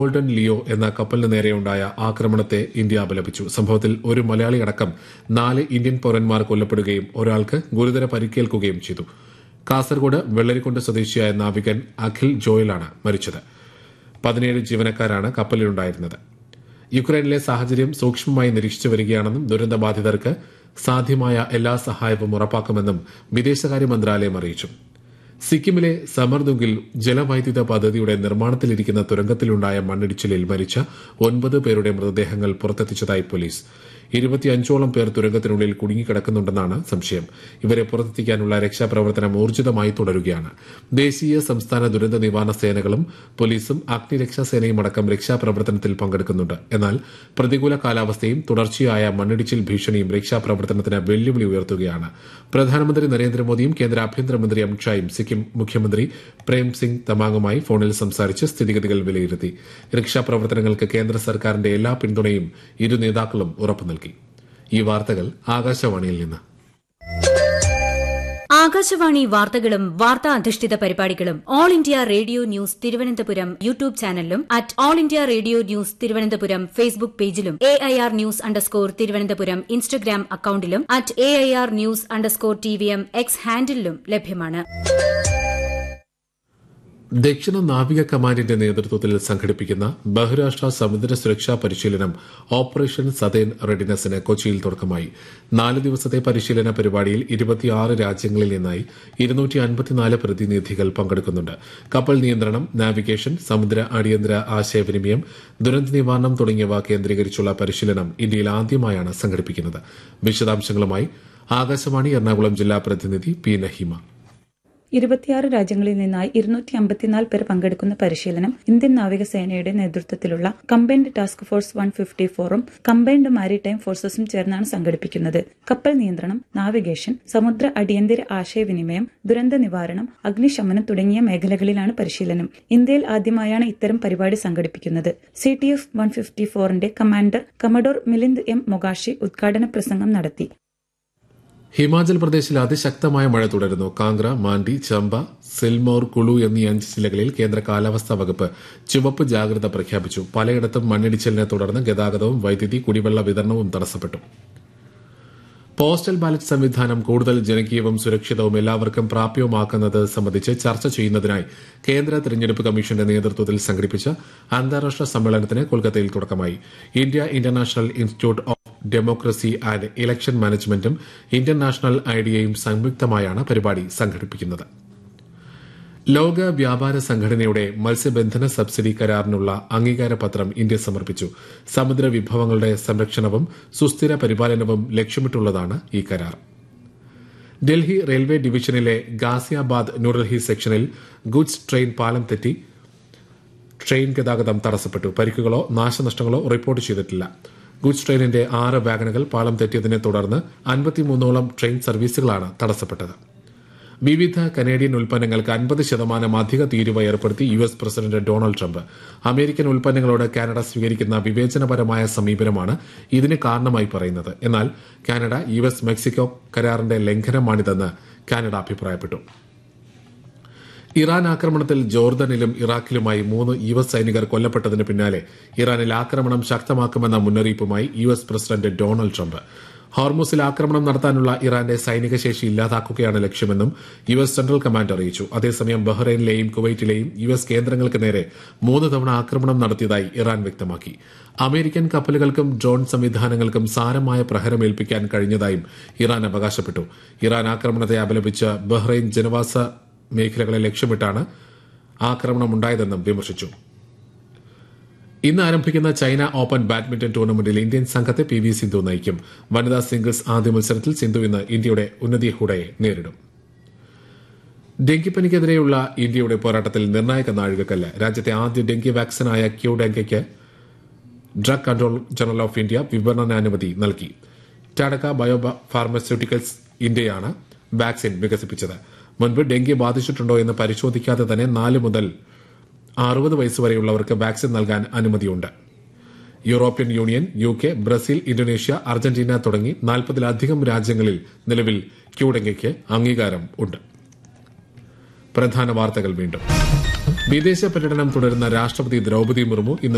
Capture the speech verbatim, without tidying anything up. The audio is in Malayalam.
ഗോൾഡൻ ലിയോ എന്ന കപ്പലിന് നേരെയുണ്ടായ ആക്രമണത്തെ ഇന്ത്യ അപലപിച്ചു. സംഭവത്തിൽ ഒരു മലയാളി അടക്കം നാല് ഇന്ത്യൻ പൌരന്മാർ കൊല്ലപ്പെടുകയും ഒരാൾക്ക് ഗുരുതര പരിക്കേൽക്കുകയും ചെയ്തു. കാസർഗോഡ് വെള്ളരിക്കുണ്ട് സ്വദേശിയായ നാവികൻ അഖിൽ ജോയലാണ് മരിച്ചത്. പതിനേഴ് ജീവനക്കാരാണ് കപ്പലിലുണ്ടായിരുന്നത്. യുക്രൈനിലെ സാഹചര്യം സൂക്ഷ്മമായി നിരീക്ഷിച്ചു വരികയാണെന്നും ദുരന്തബാധിതർക്ക് സാധ്യമായ എല്ലാ സഹായവും ഉറപ്പാക്കുമെന്നും വിദേശകാര്യ മന്ത്രാലയം അറിയിച്ചു. സിക്കിമിലെ സമർദുംഗിൽ ജലവൈദ്യുത പദ്ധതിയുടെ നിർമ്മാണത്തിലിരിക്കുന്ന തുരങ്കത്തിലുണ്ടായ മണ്ണിടിച്ചിലിൽ മരിച്ച ഒൻപത് പേരുടെ മൃതദേഹങ്ങൾ പുറത്തെത്തിച്ചതായി പോലീസ്. ഇരുപത്തിയഞ്ചോളം പേർ തുരങ്കത്തിനുള്ളിൽ കുടുങ്ങിക്കിടക്കുന്നുണ്ടെന്നാണ് സംശയം. ഇവരെ പുറത്തെത്തിക്കാനുള്ള രക്ഷാപ്രവർത്തനം ഊർജിതമായി തുടരുകയാണ്. ദേശീയ സംസ്ഥാന ദുരന്ത നിവാരണ സേനകളും പോലീസും അഗ്നിരക്ഷാസേനയും അടക്കം രക്ഷാപ്രവർത്തനത്തിൽ പങ്കെടുക്കുന്നുണ്ട്. എന്നാൽ പ്രതികൂല കാലാവസ്ഥയും തുടർച്ചയായ മണ്ണിടിച്ചിൽ ഭീഷണിയും രക്ഷാപ്രവർത്തനത്തിന് വെല്ലുവിളി ഉയർത്തുകയാണ്. പ്രധാനമന്ത്രി നരേന്ദ്രമോദിയും കേന്ദ്ര ആഭ്യന്തരമന്ത്രി അമിത്ഷായും സിക്കിം മുഖ്യമന്ത്രി പ്രേം സിംഗ് തമാങ്ങുമായി ഫോണിൽ സംസാരിച്ച് സ്ഥിതിഗതികൾ വിലയിരുത്തി. രക്ഷാപ്രവർത്തനങ്ങൾക്ക് കേന്ദ്ര സർക്കാരിന്റെ എല്ലാ പിന്തുണയും ഇരു നേതാക്കളും ഉറപ്പു നൽകി. ഈ വാർത്തകൾ ആകാശവാണിയിൽ നിന്ന്. ആകാശവാണി വാർത്തകളും വാർത്താ അധിഷ്ഠിത പരിപാടികളും all India radio news Thiruvananthapuram YouTube ചാനലിലും at all India radio news Thiruvananthapuram Facebook പേജിലും A I R news underscore Thiruvananthapuram Instagram അക്കൌണ്ടിലും at A I R news underscore T V M X ഹാൻഡിലും ലഭ്യമാണ്. ദക്ഷിണ നാവിക കമാൻഡിന്റെ നേതൃത്വത്തിൽ സംഘടിപ്പിക്കുന്ന ബഹുരാഷ്ട്ര സമുദ്ര സുരക്ഷാ പരിശീലനം ഓപ്പറേഷൻ സതേൺ റെഡിനെസിന് കൊച്ചിയിൽ തുടക്കമായി. നാല് ദിവസത്തെ പരിശീലന പരിപാടിയിൽ ഇരുപത്തിയാറ് രാജ്യങ്ങളിൽ നിന്നായി ഇരുന്നൂറ്റി അൻപത്തിനാല് പ്രതിനിധികൾ പങ്കെടുക്കുന്നുണ്ട്. കപ്പൽ നിയന്ത്രണം, നാവിഗേഷൻ, സമുദ്ര അടിയന്തര ആശയവിനിമയം, ദുരന്ത നിവാരണം തുടങ്ങിയവ കേന്ദ്രീകരിച്ചുള്ള പരിശീലനം ഇന്ത്യയിൽ ആദ്യമായാണ് സംഘടിപ്പിക്കുന്നത്. വിശദാംശങ്ങളുമായി ആകാശവാണി എറണാകുളം ജില്ലാ പ്രതിനിധി പി നഹിമ. ഇരുപത്തിയാറ് രാജ്യങ്ങളിൽ നിന്നായി ഇരുന്നൂറ്റി അമ്പത്തിനാല് പേർ പങ്കെടുക്കുന്ന പരിശീലനം ഇന്ത്യൻ നാവികസേനയുടെ നേതൃത്വത്തിലുള്ള combined task force one fifty ഫോറും കമ്പൈൻഡ് മാരിടൈം ഫോഴ്സസും ചേർന്നാണ് സംഘടിപ്പിക്കുന്നത്. കപ്പൽ നിയന്ത്രണം, നാവിഗേഷൻ, സമുദ്ര അടിയന്തര ആശയവിനിമയം, ദുരന്ത നിവാരണം, അഗ്നിശമനം തുടങ്ങിയ മേഖലകളിലാണ് പരിശീലനം. ഇന്ത്യയിൽ ആദ്യമായാണ് ഇത്തരം പരിപാടി സംഘടിപ്പിക്കുന്നത്. C T F one fifty ഫോറിന്റെ commander commodore Milind M Mokashi ഉദ്ഘാടന പ്രസംഗം നടത്തി. ഹിമാചൽ പ്രദേശിൽ അതിശക്തമായ മഴ തുടരുന്നു. കാംഗ്ര, മാണ്ഡി, ചമ്പ, സിൽമോർ, കുളു എന്നീ അഞ്ച് ജില്ലകളിൽ കേന്ദ്ര കാലാവസ്ഥാ വകുപ്പ് ചുവപ്പ് ജാഗ്രത പ്രഖ്യാപിച്ചു. പലയിടത്തും മണ്ണിടിച്ചിലിനെ തുടർന്ന് ഗതാഗതവും വൈദ്യുതി, കുടിവെള്ള വിതരണവും തടസ്സപ്പെട്ടു. പോസ്റ്റൽ ബാലറ്റ് സംവിധാനം കൂടുതൽ ജനകീയവും സുരക്ഷിതവും എല്ലാവർക്കും പ്രാപ്യവുമാക്കുന്നത് സംബന്ധിച്ച് ചർച്ച ചെയ്യുന്നതിനായി കേന്ദ്ര തെരഞ്ഞെടുപ്പ് കമ്മീഷന്റെ നേതൃത്വത്തിൽ സംഘടിപ്പിച്ച അന്താരാഷ്ട്ര സമ്മേളനത്തിന് കൊൽക്കത്തയിൽ തുടക്കമായി. India international institute of democracy and election മാനേജ്മെന്റും ഇന്ത്യൻ നാഷണൽ ഐഡിയയും സംയുക്തമായാണ് പരിപാടി സംഘടിപ്പിക്കുന്നത്. ലോക വ്യാപാര സംഘടനയുടെ മത്സ്യബന്ധന സബ്സിഡി കരാറിനുള്ള അംഗീകാരപത്രം ഇന്ത്യ സമർപ്പിച്ചു. സമുദ്ര വിഭവങ്ങളുടെ സംരക്ഷണവും സുസ്ഥിര പരിപാലനവും ലക്ഷ്യമിട്ടുള്ളതാണ് ഈ കരാർ. ഡൽഹി റെയിൽവേ ഡിവിഷനിലെ ഗാസിയാബാദ് ന്യൂഡൽഹി സെക്ഷനിൽ ഗുഡ്സ് ട്രെയിൻ പാലം തെറ്റി ട്രെയിൻ ഗതാഗതം തടസ്സപ്പെട്ടു. പരിക്കുകളോ നാശനഷ്ടങ്ങളോ റിപ്പോർട്ട് ചെയ്തിട്ടില്ല. ഗുഡ്സ് ട്രെയിനിന്റെ ആറ് വാഗണുകൾ പാലം തെറ്റിയതിനെ തുടർന്ന് അൻപത്തിമൂന്നോളം ട്രെയിൻ സർവീസുകളാണ് തടസ്സപ്പെട്ടത്. വിവിധ കനേഡിയൻ ഉൽപ്പന്നങ്ങൾക്ക് അൻപത് ശതമാനം അധിക തീരുവ ഏർപ്പെടുത്തി U S president Donald Trump. American ഉൽപ്പന്നങ്ങളോട് Canada സ്വീകരിക്കുന്ന വിവേചനപരമായ സമീപനമാണ് ഇതിന് കാരണമായി പറയുന്നത്. എന്നാൽ കാനഡ യു എസ് മെക്സിക്കോ കരാറിന്റെ ലംഘനമാണിതെന്ന് കാനഡ അഭിപ്രായപ്പെട്ടു. ഇറാൻ ആക്രമണത്തിൽ ജോർദനിലും ഇറാഖിലുമായി മൂന്ന് യു എസ് സൈനികർ കൊല്ലപ്പെട്ടതിന് പിന്നാലെ ഇറാനിൽ ആക്രമണം ശക്തമാക്കുമെന്ന മുന്നറിയിപ്പുമായി U S president Donald Trump. ഹോർമുസിൽ ആക്രമണം നടത്താനുള്ള ഇറാന്റെ സൈനിക ശേഷി ഇല്ലാതാക്കുകയാണ് ലക്ഷ്യമെന്നും യു എസ് സെൻട്രൽ കമാൻഡ് അറിയിച്ചു. അതേസമയം ബഹ്റൈനിലെയും കുവൈറ്റിലെയും യു എസ് കേന്ദ്രങ്ങൾക്ക് നേരെ മൂന്ന് തവണ ആക്രമണം നടത്തിയതായി ഇറാൻ വ്യക്തമാക്കി. അമേരിക്കൻ കപ്പലുകൾക്കും ഡ്രോൺ സംവിധാനങ്ങൾക്കും സാരമായ പ്രഹരമേൽപ്പിക്കാൻ കഴിഞ്ഞതായും ഇറാൻ അവകാശപ്പെട്ടു. ഇറാൻ ആക്രമണത്തെ അപലപിച്ച് ബഹ്റൈൻ ജനവാസ മേഖലകളെ ലക്ഷ്യമിട്ടാണ് ആക്രമണമുണ്ടായതെന്നും വിമർശിച്ചു. ഇന്ന് ആരംഭിക്കുന്ന ചൈന ഓപ്പൺ ബാഡ്മിന്റൺ ടൂർണമെന്റിൽ ഇന്ത്യൻ സംഘത്തെ പി വി സിന്ധു നയിക്കും. വനിതാ സിംഗിൾസ് ആദ്യ മത്സരത്തിൽ സിന്ധു ഇന്ന് ഇന്ത്യയുടെ ഉന്നതി ഹൂഡയെ നേരിടും. ഡെങ്കിപ്പനിക്കെതിരെയുള്ള ഇന്ത്യയുടെ പോരാട്ടത്തിൽ നിർണായക നാഴികക്കല്ല്. രാജ്യത്തെ ആദ്യ dengue വാക്സിനായ Q ഡെങ്കയ്ക്ക് drug control general of India വിപണനാനുമതി നൽകി. ടാഡക ബയോ ഫാർമസ്യൂട്ടിക്കൽസ് ഇന്ത്യയാണ് വാക്സിൻ വികസിപ്പിച്ചത്. മുൻപ് ഡെങ്കി ബാധിച്ചിട്ടുണ്ടോ എന്ന് പരിശോധിക്കാതെ തന്നെ നാല് മുതൽ അറുപത് വയസ്സുവരെയുള്ളവർക്ക് വാക്സിൻ നൽകാൻ അനുമതിയുണ്ട്. European union, U K, Brazil, Indonesia, Argentina തുടങ്ങി നാൽപ്പതിലധികം രാജ്യങ്ങളിൽ നിലവിൽ ക്യൂഡെങ്കയ്ക്ക് അംഗീകാരം ഉണ്ട്. പ്രധാന വാർത്തകൾ വീണ്ടും. വിദേശ പര്യടനം തുടരുന്ന രാഷ്ട്രപതി ദ്രൌപദി മുർമു ഇന്ന്